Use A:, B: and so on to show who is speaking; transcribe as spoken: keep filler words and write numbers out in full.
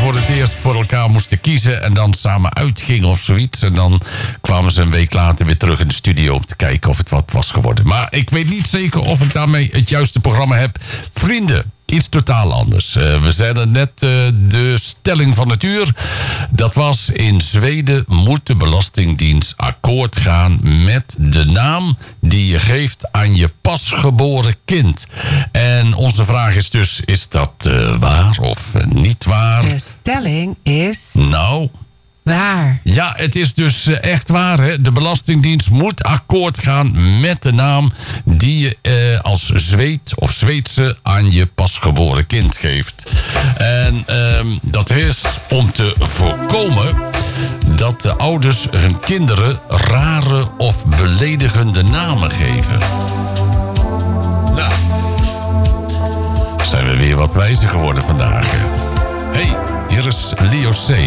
A: voor het eerst voor elkaar moesten kiezen en dan samen uitgingen of zoiets. En dan kwamen ze een week later weer terug in de studio om te kijken of het wat was geworden. Maar ik weet niet zeker of ik daarmee het juiste programma heb. Vrienden, iets totaal anders. Uh, we zeiden net uh, de stelling van het uur. Dat was: in Zweden moet de Belastingdienst akkoord gaan met de naam die je geeft aan je pasgeboren kind. En onze vraag is dus, is dat uh, waar of uh, niet waar?
B: De stelling is...
A: Nou...
B: waar?
A: Ja, het is dus uh, echt waar. Hè? De Belastingdienst moet akkoord gaan met de naam die je uh, als Zweed of Zweedse aan je pasgeboren kind geeft. En uh, dat is om te voorkomen dat de ouders hun kinderen rare of beledigende namen geven. Nou, zijn we weer wat wijzer geworden vandaag. Hé, hey, hier is Leo C.